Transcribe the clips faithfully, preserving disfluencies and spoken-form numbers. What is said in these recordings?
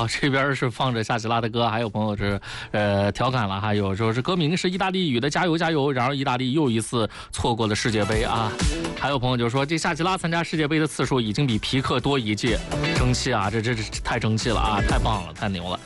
好，这边是放着夏奇拉的歌，还有朋友是呃调侃了哈，有说是歌名是意大利语的加油加油，然而意大利又一次错过了世界杯啊。还有朋友就说这夏奇拉参加世界杯的次数已经比皮克多一届，争气啊，这这这太争气了啊，太棒了，太牛了。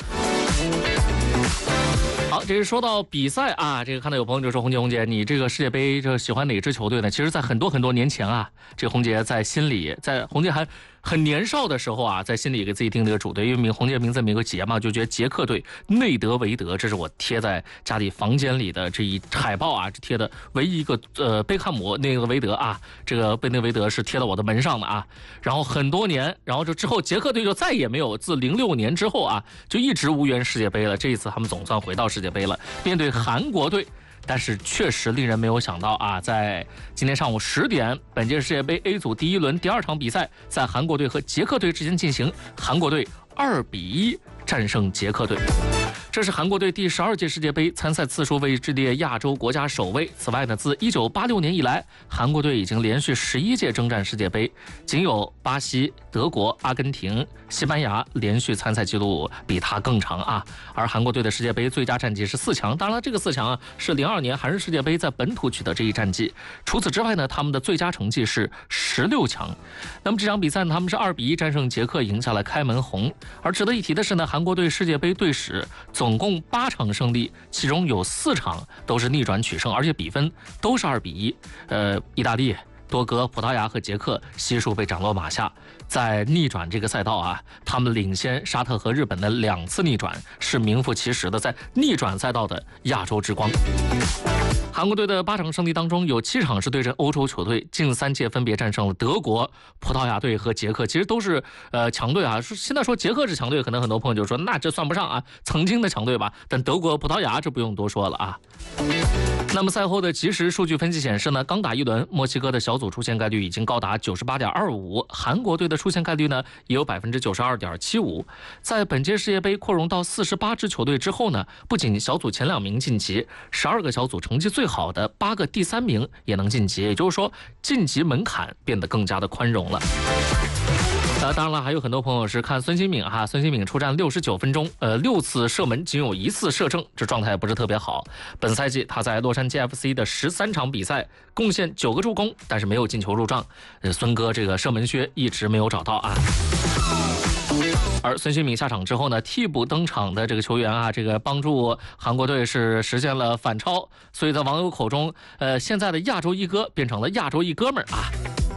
好，这是说到比赛啊，这个看到有朋友就说红姐红姐，你这个世界杯这喜欢哪支球队呢？其实，在很多很多年前啊，这红姐在心里，在红姐还很年少的时候啊，在心里给自己定这个主队，因为名红姐名字里面有个杰嘛，就觉得捷克队内德维德，这是我贴在家里房间里的这一海报啊，这贴的唯一一个呃贝克汉姆内德维德啊，这个贝内维德是贴到我的门上的啊。然后很多年，然后就之后捷克队就再也没有，自零六年之后啊，就一直无缘世界杯了。这一次他们总算回到世界杯了，面对韩国队。但是确实令人没有想到啊，在今天上午十点，本届世界杯 A 组第一轮第二场比赛，在韩国队和捷克队之间进行，韩国队二比一战胜捷克队。这是韩国队第十二届世界杯参赛次数位置列亚洲国家首位。此外呢，自一九八六年以来，韩国队已经连续十一届征战世界杯，仅有巴西、德国、阿根廷、西班牙连续参赛记录比他更长啊。而韩国队的世界杯最佳战绩是四强，当然这个四强啊是零二年韩日世界杯在本土取得这一战绩。除此之外呢，他们的最佳成绩是十六强。那么这场比赛呢，他们是二比一战胜捷克，赢下了开门红。而值得一提的是呢，韩国队世界杯队史总共八场胜利，其中有四场都是逆转取胜，而且比分都是二比一。呃，意大利、多哥、葡萄牙和捷克悉数被斩落马下。在逆转这个赛道啊，他们领先沙特和日本的两次逆转，是名副其实的在逆转赛道的亚洲之光。韩国队的八场胜利当中，有七场是对阵欧洲球队，近三届分别战胜了德国、葡萄牙队和捷克，其实都是呃强队啊。现在说捷克是强队，可能很多朋友就说那这算不上啊，曾经的强队吧。但德国、葡萄牙这不用多说了啊。那么赛后的即时数据分析显示呢，刚打一轮，墨西哥的小组出线概率已经高达九十八点二五，韩国队的出线概率呢也有百分之九十二点七五。在本届世界杯扩容到四十八支球队之后呢，不仅小组前两名晋级，十二个小组成绩最好的八个第三名也能晋级，也就是说晋级门槛变得更加的宽容了。呃，当然了，还有很多朋友是看孙兴敏哈，孙兴敏出战六十九分钟，呃，六次射门仅有一次射正，这状态不是特别好。本赛季他在洛杉矶 F C 的十三场比赛贡献九个助攻，但是没有进球入账。呃，孙哥这个射门靴一直没有找到啊。而孙兴敏下场之后呢，替补登场的这个球员啊，这个帮助韩国队是实现了反超，所以在网友口中，呃，现在的亚洲一哥变成了亚洲一哥们儿啊。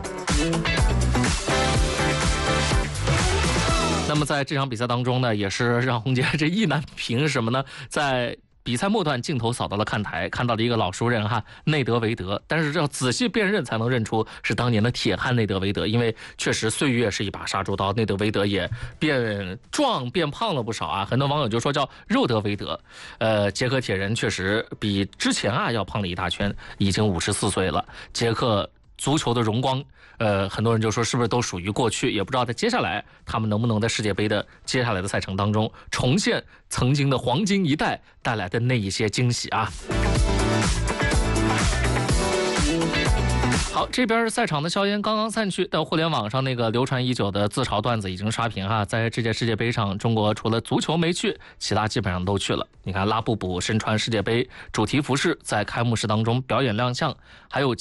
那么在这场比赛当中呢，也是让红姐这意难平什么呢？在比赛末段，镜头扫到了看台，看到了一个老熟人哈，内德维德。但是这要仔细辨认才能认出是当年的铁汉内德维德，因为确实岁月是一把杀猪刀，内德维德也变壮变胖了不少啊。很多网友就说叫肉德维德。呃，捷克铁人确实比之前啊要胖了一大圈，已经五十四岁了。捷克足球的荣光，呃，很多人就说是不是都属于过去，也不知道在接下来他们能不能在世界杯的接下来的赛程当中重现曾经的黄金一代带来的那一些惊喜啊。好，这边赛场的硝烟刚刚散去，到互联网上那个流传已久的自嘲段子已经刷屏哈。在这届世界杯上，中国除了足球没去，其他基本上都去了。你看拉布布身穿世界杯主题服饰在开幕式当中表演亮相，还有